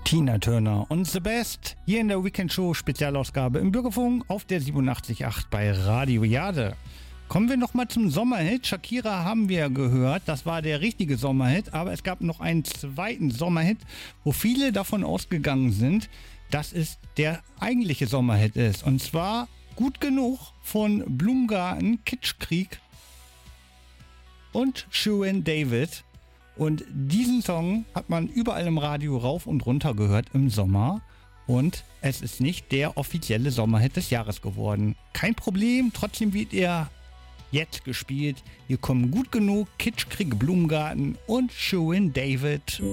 Tina Turner und The Best hier in der Weekend Show Spezialausgabe im Bürgerfunk auf der 87.8 bei Radio Jade. Kommen wir nochmal zum Sommerhit. Shakira haben wir gehört, das war der richtige Sommerhit, aber es gab noch einen zweiten Sommerhit, wo viele davon ausgegangen sind, dass es der eigentliche Sommerhit ist. Und zwar Gut genug von Blumengarten, Kitschkrieg und Shirin David. Und diesen Song hat man überall im Radio rauf und runter gehört im Sommer. Und es ist nicht der offizielle Sommerhit des Jahres geworden. Kein Problem, trotzdem wird er jetzt gespielt. Hier kommen Gut genug, Kitschkrieg, Blumengarten und Shirin David.